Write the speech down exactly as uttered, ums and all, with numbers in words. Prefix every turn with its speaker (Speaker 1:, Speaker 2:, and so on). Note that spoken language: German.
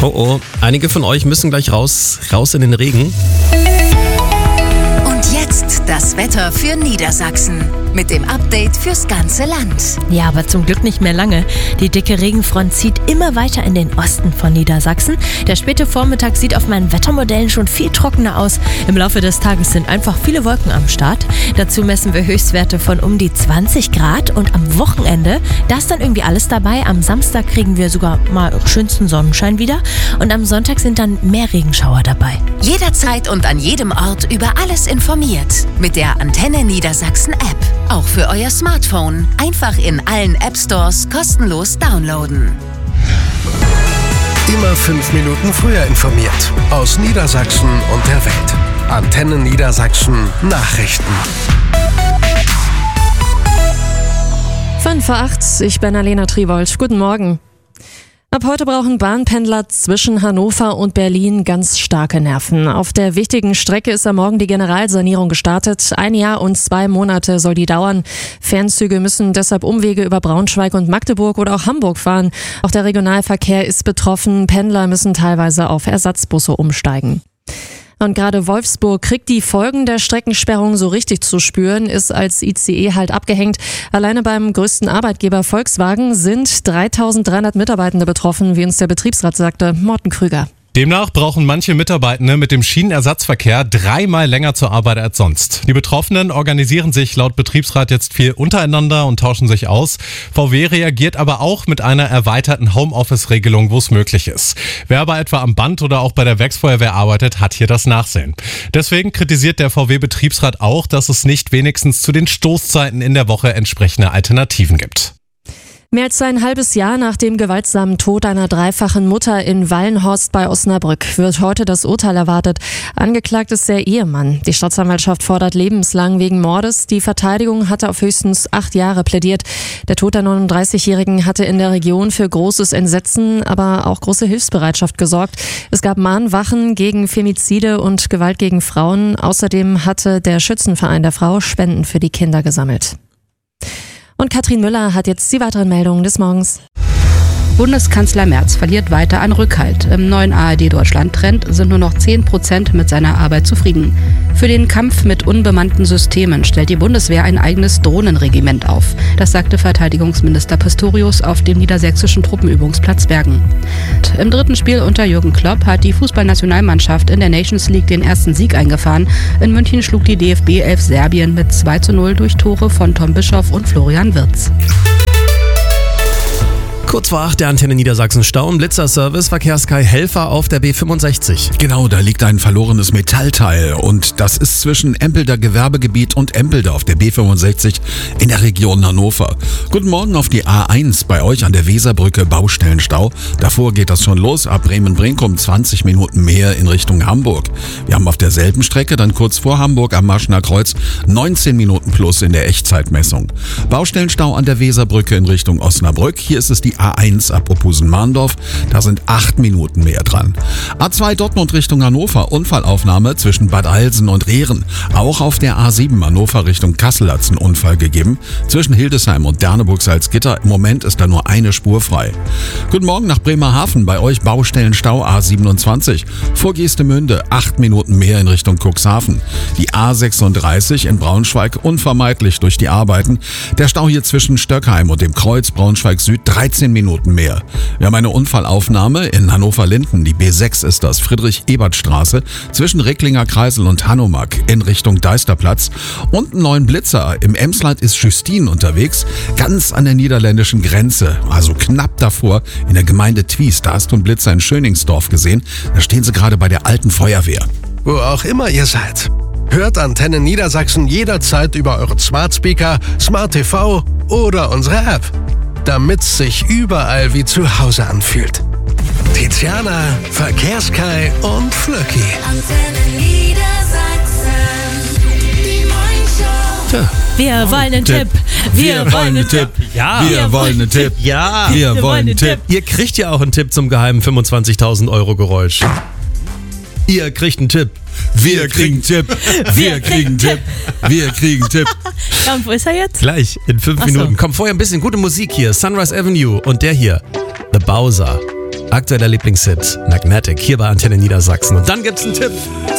Speaker 1: Oh oh, einige von euch müssen gleich raus, raus in den Regen.
Speaker 2: Und jetzt das Wetter für Niedersachsen mit dem Update fürs ganze Land.
Speaker 3: Ja, aber zum Glück nicht mehr lange. Die dicke Regenfront zieht immer weiter in den Osten von Niedersachsen. Der späte Vormittag sieht auf meinen Wettermodellen schon viel trockener aus. Im Laufe des Tages sind einfach viele Wolken am Start. Dazu messen wir Höchstwerte von um die zwanzig Grad und am Wochenende, da ist dann irgendwie alles dabei. Am Samstag kriegen wir sogar mal schönsten Sonnenschein wieder und am Sonntag sind dann mehr Regenschauer dabei.
Speaker 2: Jederzeit und an jedem Ort über alles informiert. Mit der Antenne Niedersachsen App. Auch für euer Smartphone. Einfach in allen App Stores kostenlos downloaden.
Speaker 4: Immer fünf Minuten früher informiert. Aus Niedersachsen und der Welt. Antenne Niedersachsen Nachrichten.
Speaker 5: fünf vor acht, ich bin Alena Triwold. Guten Morgen. Ab heute brauchen Bahnpendler zwischen Hannover und Berlin ganz starke Nerven. Auf der wichtigen Strecke ist am Morgen die Generalsanierung gestartet. Ein Jahr und zwei Monate soll die dauern. Fernzüge müssen deshalb Umwege über Braunschweig und Magdeburg oder auch Hamburg fahren. Auch der Regionalverkehr ist betroffen. Pendler müssen teilweise auf Ersatzbusse umsteigen. Und gerade Wolfsburg kriegt die Folgen der Streckensperrung so richtig zu spüren, ist als I C E halt abgehängt. Alleine beim größten Arbeitgeber Volkswagen sind dreitausenddreihundert Mitarbeitende betroffen, wie uns der Betriebsrat sagte. Morten Krüger.
Speaker 6: Demnach brauchen manche Mitarbeitende mit dem Schienenersatzverkehr dreimal länger zur Arbeit als sonst. Die Betroffenen organisieren sich laut Betriebsrat jetzt viel untereinander und tauschen sich aus. V W reagiert aber auch mit einer erweiterten Homeoffice-Regelung, wo es möglich ist. Wer aber etwa am Band oder auch bei der Werksfeuerwehr arbeitet, hat hier das Nachsehen. Deswegen kritisiert der V W-Betriebsrat auch, dass es nicht wenigstens zu den Stoßzeiten in der Woche entsprechende Alternativen gibt.
Speaker 5: Mehr als ein halbes Jahr nach dem gewaltsamen Tod einer dreifachen Mutter in Wallenhorst bei Osnabrück wird heute das Urteil erwartet. Angeklagt ist der Ehemann. Die Staatsanwaltschaft fordert lebenslang wegen Mordes. Die Verteidigung hatte auf höchstens acht Jahre plädiert. Der Tod der neununddreißigjährigen hatte in der Region für großes Entsetzen, aber auch große Hilfsbereitschaft gesorgt. Es gab Mahnwachen gegen Femizide und Gewalt gegen Frauen. Außerdem hatte der Schützenverein der Frau Spenden für die Kinder gesammelt. Und Katrin Müller hat jetzt die weiteren Meldungen des Morgens.
Speaker 7: Bundeskanzler Merz verliert weiter an Rückhalt. Im neuen A R D-Deutschland-Trend sind nur noch zehn Prozent mit seiner Arbeit zufrieden. Für den Kampf mit unbemannten Systemen stellt die Bundeswehr ein eigenes Drohnenregiment auf. Das sagte Verteidigungsminister Pistorius auf dem niedersächsischen Truppenübungsplatz Bergen. Im dritten Spiel unter Jürgen Klopp hat die Fußballnationalmannschaft in der Nations League den ersten Sieg eingefahren. In München schlug die D F B elf Serbien mit zwei zu null durch Tore von Tom Bischoff und Florian Wirtz.
Speaker 1: Kurz vor acht der Antenne Niedersachsen Stau und Blitzerservice, Verkehrssky Helfer auf der B fünfundsechzig.
Speaker 8: Genau, da liegt ein verlorenes Metallteil und das ist zwischen Empelder Gewerbegebiet und Empelde auf der B fünfundsechzig in der Region Hannover. Guten Morgen auf die A eins bei euch an der Weserbrücke, Baustellenstau. Davor geht das schon los, ab Bremen-Brinkum zwanzig Minuten mehr in Richtung Hamburg. Wir haben auf derselben Strecke dann kurz vor Hamburg am Maschener Kreuz neunzehn Minuten plus in der Echtzeitmessung. Baustellenstau an der Weserbrücke in Richtung Osnabrück. Hier ist es die A eins ab Opusen-Mahndorf, da sind acht Minuten mehr dran. A zwei Dortmund Richtung Hannover, Unfallaufnahme zwischen Bad Alsen und Rehren. Auch auf der A sieben Hannover Richtung Kassel hat es einen Unfall gegeben. Zwischen Hildesheim und Derneburg-Salzgitter, im Moment ist da nur eine Spur frei. Guten Morgen nach Bremerhaven, bei euch Baustellenstau A siebenundzwanzig. Vor Geestemünde, acht Minuten mehr in Richtung Cuxhaven. Die A sechsunddreißig in Braunschweig, unvermeidlich durch die Arbeiten. Der Stau hier zwischen Stöckheim und dem Kreuz Braunschweig Süd, dreizehn Minuten mehr. Wir haben eine Unfallaufnahme in Hannover-Linden, die B sechs ist das, Friedrich-Ebert-Straße, zwischen Recklinger Kreisel und Hanomag in Richtung Deisterplatz. Und einen neuen Blitzer. Im Emsland ist Justine unterwegs, ganz an der niederländischen Grenze, also knapp davor in der Gemeinde Twies. Da hast du einen Blitzer in Schöningsdorf gesehen. Da stehen sie gerade bei der alten Feuerwehr.
Speaker 4: Wo auch immer ihr seid. Hört Antenne Niedersachsen jederzeit über euren Smart Speaker, Smart T V oder unsere App, damit's sich überall wie zu Hause anfühlt. Tiziana, Verkehrssky und Flöcki.
Speaker 2: Antenne Niedersachsen, die Morningshow.
Speaker 1: Tja.
Speaker 3: Wir wollen einen Tipp.
Speaker 8: Wir wollen einen Tipp.
Speaker 1: Ja.
Speaker 8: Wir wollen einen Tipp.
Speaker 1: Ja.
Speaker 8: Wir wollen einen Tipp.
Speaker 1: Ihr kriegt ja auch einen Tipp zum geheimen fünfundzwanzigtausend Euro Geräusch. Ihr kriegt einen Tipp.
Speaker 8: Wir kriegen einen Tipp. Wir kriegen einen Tipp. Wir kriegen einen Tipp.
Speaker 3: Ja, und wo ist er jetzt?
Speaker 1: Gleich, in fünf
Speaker 3: Ach so.
Speaker 1: Minuten. Kommt vorher ein bisschen gute Musik hier. Sunrise Avenue und der hier, The Bowser. Aktueller Lieblingshit, Magnetic, hier bei Antenne Niedersachsen. Und dann gibt's einen Tipp.